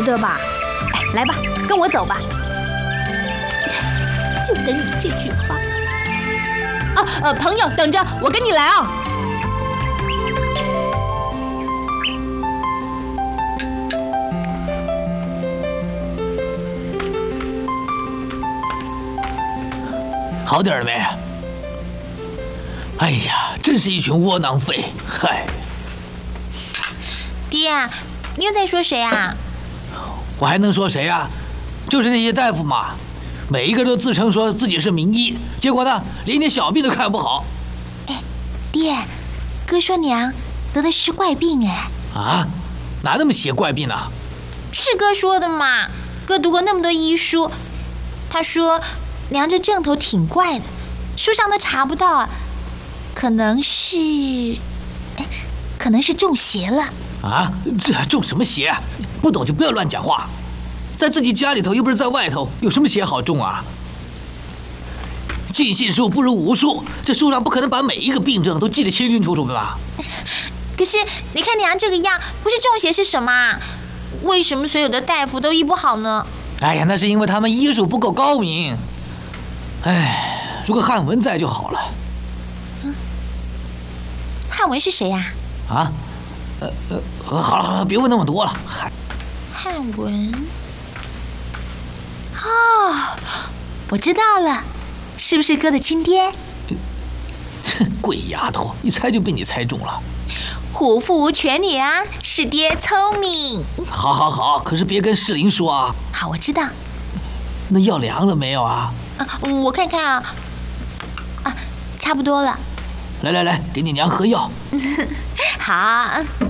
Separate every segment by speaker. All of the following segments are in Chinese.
Speaker 1: 值得吧？哎，来吧，跟我走吧。
Speaker 2: 就等你这句话。朋友，等着，我跟你来啊。
Speaker 3: 好点了没？哎呀，真是一群窝囊废！嗨，
Speaker 4: 爹，你又在说谁啊？
Speaker 3: 我还能说谁啊？就是那些大夫嘛，每一个都自称说自己是名医，结果呢，连点小病都看不好。
Speaker 4: 哎，爹，哥说娘得的是怪病哎。
Speaker 3: 啊？哪那么些怪病呢？
Speaker 4: 是哥说的嘛，哥读过那么多医书，他说娘这症头挺怪的，书上都查不到啊，可能是中邪了。
Speaker 3: 啊？这还中什么邪？不懂就不要乱讲话。在自己家里头又不是在外头，有什么邪好中啊？尽信书不如无书，这书上不可能把每一个病症都记得清清楚楚的吧？
Speaker 4: 可是你看娘这个样，不是中邪是什么啊？为什么所有的大夫都医不好呢？
Speaker 3: 哎呀，那是因为他们医术不够高明。哎，如果汉文在就好了。
Speaker 4: 汉文是谁呀？
Speaker 3: 啊？好了，别问那么多了。
Speaker 4: 汉文。哦，我知道了，是不是哥的亲爹？
Speaker 3: 鬼丫头，一猜就被你猜中了。
Speaker 4: 虎父无犬女啊，是爹聪明。
Speaker 3: 好，可是别跟世林说啊。
Speaker 4: 好，我知道。
Speaker 3: 那药凉了没有啊？
Speaker 4: 我看看啊，差不多了。
Speaker 3: 来，给你娘喝药。
Speaker 4: 好。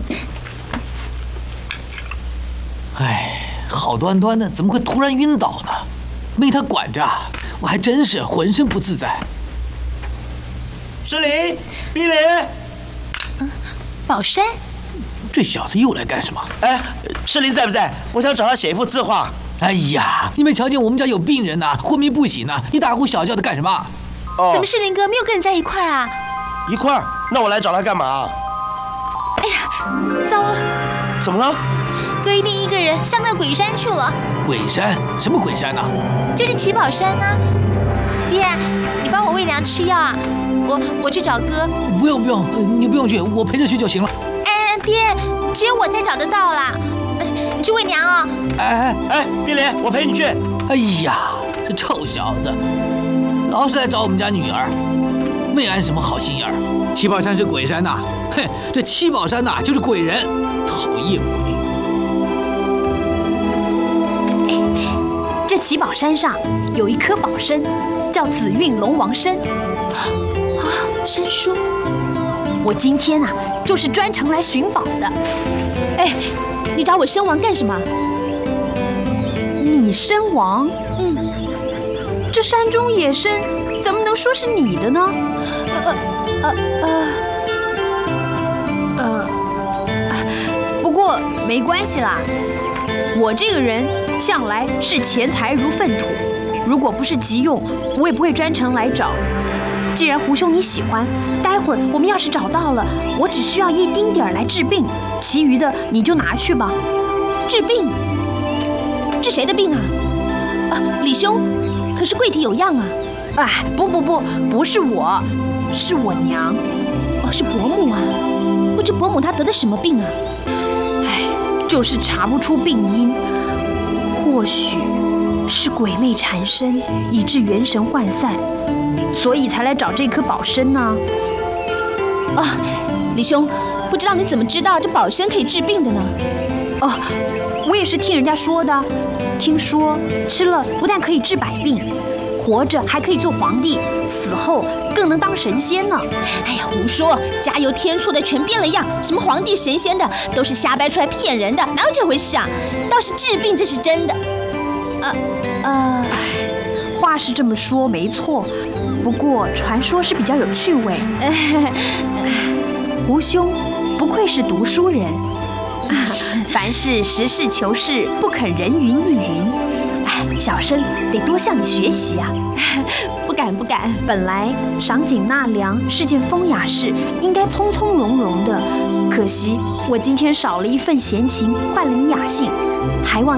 Speaker 3: 哎，好端端的，怎么会突然晕倒呢？没他管着，我还真是浑身不自在。
Speaker 5: 世林，碧林，
Speaker 4: 宝山，
Speaker 3: 这小子又来干什么？
Speaker 5: 哎，世林在不在？我想找他写一幅字画。
Speaker 3: 哎呀，你没瞧见我们家有病人呢，昏迷不醒呢，你大呼小叫的干什么？
Speaker 4: 怎么世林哥没有跟你在一块儿啊？
Speaker 5: 一块儿？那我来找他干嘛？
Speaker 4: 哎呀，糟了！
Speaker 5: 怎么了？
Speaker 4: 哥一定一个人上那鬼山去了。
Speaker 3: 鬼山？什么鬼山呢？
Speaker 4: 就是七宝山呢。爹，你帮我喂娘吃药啊！我去找哥。
Speaker 3: 不用，你不用去，我陪着去就行了。
Speaker 4: 哎，爹，只有我才找得到啦。你去喂娘啊！
Speaker 5: 哎，碧莲，我陪你去。
Speaker 3: 哎呀，这臭小子，老是来找我们家女儿，没安什么好心眼儿。七宝山是鬼山呐，哼，这七宝山呐就是鬼人，讨厌鬼。
Speaker 1: 这七宝山上有一棵宝参，叫紫韵龙王参。
Speaker 4: 参书，
Speaker 1: 我今天就是专程来寻宝的。
Speaker 2: 哎，你找我参王干什么？
Speaker 1: 你参王？这山中野参怎么能说是你的呢？不过没关系啦，我这个人向来视钱财如粪土，如果不是急用，我也不会专程来找。既然胡兄你喜欢，待会儿我们要是找到了，我只需要一丁点儿来治病，其余的你就拿去吧。
Speaker 2: 治病？治谁的病啊？李兄，可是贵体有恙啊！
Speaker 1: 哎，不是我，是我娘。
Speaker 2: 是伯母啊！不知伯母她得的什么病啊？
Speaker 1: 哎，就是查不出病因，或许是鬼魅缠身，以致元神涣散，所以才来找这颗宝参呢。
Speaker 2: 李兄，不知道你怎么知道这宝参可以治病的呢？
Speaker 1: 我也是听人家说的，听说吃了不但可以治百病，活着还可以做皇帝，死后更能当神仙呢。
Speaker 2: 哎呀，胡说！加油添醋的全变了样，什么皇帝神仙的都是瞎掰出来骗人的，哪有这回事啊？倒是治病，这是真的。
Speaker 1: 话是这么说没错，不过传说是比较有趣味。胡兄不愧是读书人，凡事实事求是，不肯人云亦云。小生得多向你学习啊！
Speaker 2: 不敢。
Speaker 1: 本来赏景纳凉是件风雅事，应该从从容容的。可惜我今天少了一份闲情，换了你雅兴，还望